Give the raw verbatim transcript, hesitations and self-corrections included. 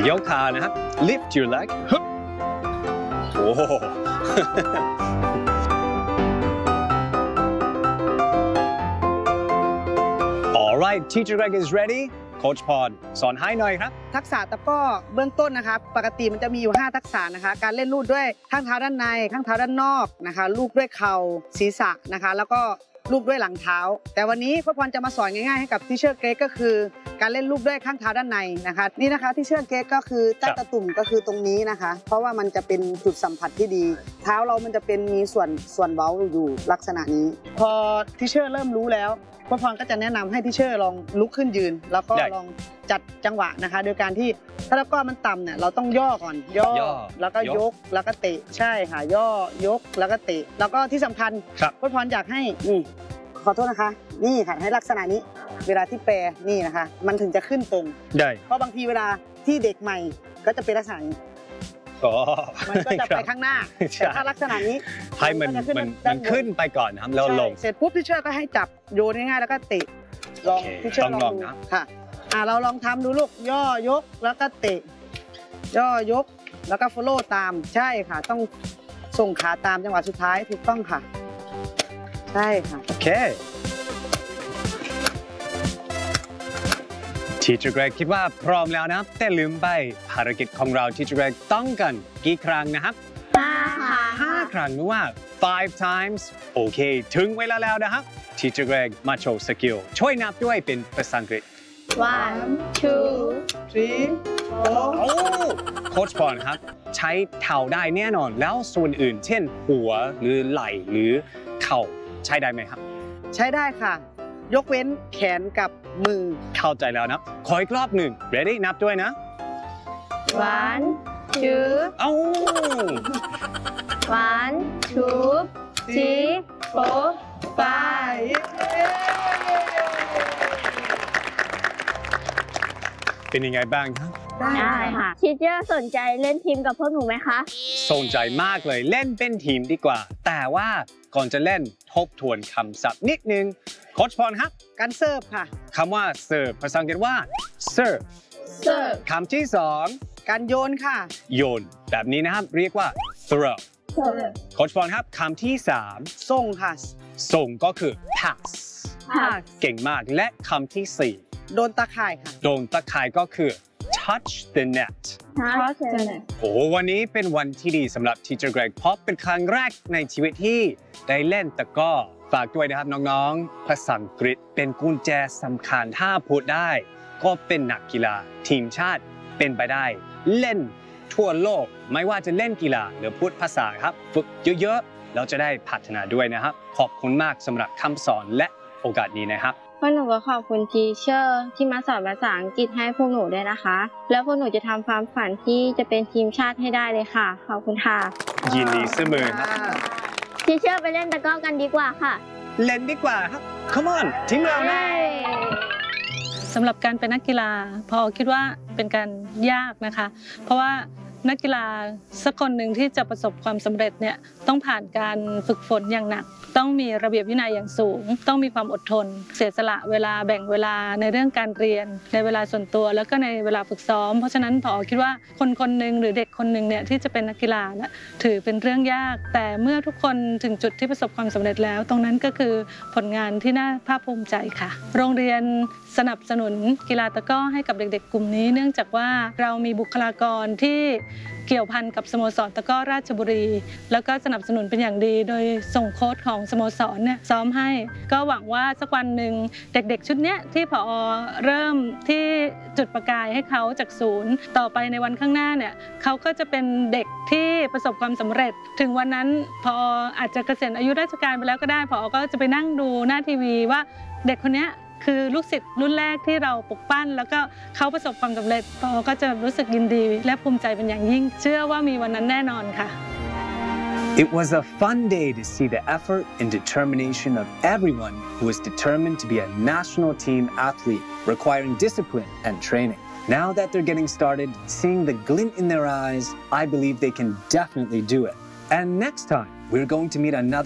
ยกขานะครับ lift your leg โอ้ Alright teacher Greg is ready Coach พรสอนให้หน่อยครับทักษะตะกร้อเบื้องต้นนะคะปกติมันจะมีอยู่ห้าทักษะนะคะการเล่นลูกด้วยข้างเท้าด้านในข้างเท้าด้านนอกนะคะลูกด้วยเข่าศีรษะนะคะแล้วก็ลูกด้วยหลังเท้าแต่วันนี้พ่อพรจะมาสอนง่ายๆให้กับทีเชอร์เกรกก็คือการเล่นลูกด้วยข้างเท้าด้านในนะคะนี่นะคะทีเชอร์เกรกก็คือใต้ตะตุ่มก็คือตรงนี้นะคะเพราะว่ามันจะเป็นจุดสัมผัสที่ดีเท้าเรามันจะเป็นมีส่วนส่วนเว้าอยู่ลักษณะนี้พอทีเชอร์เริ่มรู้แล้วพ่อพรก็จะแนะนำให้ทีเชอร์ลองลุกขึ้นยืนแล้วก็ลองจัดจังหวะนะคะโดยการที่ถ้าตะกร้อมันต่ำเนี่ยเราต้องย่อก่อนย่อแล้วก็ยกแล้วก็เตะใช่ค่ะย่อยกแล้วก็เตะแล้วก็ที่สำคัญพ่อพรอยากให้นี่ขอโทษนะคะนี่ค่ะให้ลักษณะนี้เวลาที่แปรนี่นะคะมันถึงจะขึ้นตรงได้เพราะบางทีเวลาที่เด็กใหม่ก็จะเป็นลักษณะนี้มันก็จะไปข้างหน้าแต่ถ้าลักษณะนี้ให้มันมันขึ้นไปก่อนนะครับแล้วลงเสร็จปุ๊บที่เชื่อก็ให้จับโยนง่ายๆแล้วก็เตะลองที่เชื่อลองนะค่ะอ่าเราลองทำดูลูกย่อยกแล้วก็เตะย่อยกแล้วก็ follow ตามใช่ค่ะต้องส่งขาตามจังหวะสุดท้ายถูกต้องค่ะใช่ค่ะโอเค Teacher Greg คิดว่าพร้อมแล้วนะแต่ลืมไปภารกิจของเรา Teacher Greg ต้องกันกี่ครั้งนะครับห้าค่ะห้าครั้งหรือว่า five times โอเคถึงเวลาแล้วนะครับ Teacher Greg มาโชว์สกิลช่วยนับด้วยเป็นภาษาอังกฤษ one two three four โอ้โค้ชพรครับใช้เท้าได้แน่นอนแล้วส่วนอื่นเช่นหัวหรือไหล่หรือเข่าใช้ได้ไหมครับใช้ได้ค่ะยกเว้นแขนกับมือเข้าใจแล้วนะขออีกรอบหนึ่ง ready นับด้วยนะ one two เอ้า one two three four five เป็นยังไงบ้างครับได้ค่ะทีเจอร์สนใจเล่นทีมกับพวกหนูไหมคะสนใจมากเลยเล่นเป็นทีมดีกว่าแต่ว่าก่อนจะเล่นทบทวนคำศัพท์นิดนึงโค้ชพรครับการเสิร์ฟค่ะคำว่าเสิร์ฟภาษาอังกฤษว่า serve เสิร์ฟคำที่สองการโยนค่ะโยนแบบนี้นะครับเรียกว่า throw โค้ชพรครับคำที่สามส่งค่ะส่งก็คือ pass เก่งมากและคำที่สี่โดนตะข่ายค่ะโดนตะข่ายก็คือ touch the net touch the net โอ้วันนี้เป็นวันที่ดีสำหรับ Teacher Greg เพราะเป็นครั้งแรกในชีวิตที่ได้เล่นตะกร้อฝากด้วยนะครับน้องๆภาษาอังกฤษเป็นกุญแจสำคัญถ้าพูดได้ก็เป็นนักกีฬาทีมชาติเป็นไปได้เล่นทั่วโลกไม่ว่าจะเล่นกีฬาหรือพูดภาษาครับฝึกเยอะๆเราจะได้พัฒนาด้วยนะครับขอบคุณมากสำหรับคำสอนและโอกาสนี้นะครับพวกหนูก็ขอบคุณทีเชอร์ที่มาสอนภาษาอังกฤษให้พวกหนูด้วยนะคะแล้วพวกหนูจะทำความฝันที่จะเป็นทีมชาติให้ได้เลยค่ะขอบคุณค่ะยินดีเสมอครับทีเชอร์ไปเล่นตะกร้อกันดีกว่าค่ะเล่นดีกว่าครับ Come on ทีมเรานะสำหรับการเป็นนักกีฬาพอคิดว่าเป็นการยากนะคะเพราะว่านักกีฬาสักคนหนึ่งที่จะประสบความสำเร็จเนี่ยต้องผ่านการฝึกฝนอย่างหนักต้องมีระเบียบวินัยอย่างสูงต้องมีความอดทนเสียสละเวลาแบ่งเวลาในเรื่องการเรียนในเวลาส่วนตัวแล้วก็ในเวลาฝึกซ้อมเพราะฉะนั้นพอคิดว่าคนคนหนึ่งหรือเด็กคนหนึ่งเนี่ยที่จะเป็นนักกีฬาเนี่ยถือเป็นเรื่องยากแต่เมื่อทุกคนถึงจุดที่ประสบความสำเร็จแล้วตรงนั้นก็คือผลงานที่น่าภาคภูมิใจค่ะโรงเรียนสนับสนุนกีฬาตะกร้อให้กับเด็กๆกลุ่มนี้เนื่องจากว่าเรามีบุคลากรที่เกี่ยวพันกับสโมสรตะกร้อราชบุรีแล้วก็สนับสนุนเป็นอย่างดีโดยส่งโค้ชของสโมสรเนี่ยซ้อมให้ก็หวังว่าสักวันหนึ่งเด็กๆชุดนี้ที่ผอ.เริ่มที่จุดประกายให้เขาจากศูนย์ต่อไปในวันข้างหน้าเนี่ยเขาก็จะเป็นเด็กที่ประสบความสำเร็จถึงวันนั้นผอ.อาจจะเกษียณอายุราชการไปแล้วก็ได้ผอ.ก็จะไปนั่งดูหน้าทีวีว่าเด็กคนนี้คือลูกศิษย์รุ่นแรกที่เราปลุกปั้นแล้วก็เขาประสบความสำเร็จพอก็จะรู้สึกยินดีและภูมิใจเป็นอย่างยิ่งเชื่อว่ามีวันนั้นแน่นอนค่ะ It was a fun day to see the effort and determination of everyone who is determined to be a national team athlete requiring discipline and training. Now that they're getting started, seeing the glint in their eyes, I believe they can definitely do it. And next time, we're going to meet another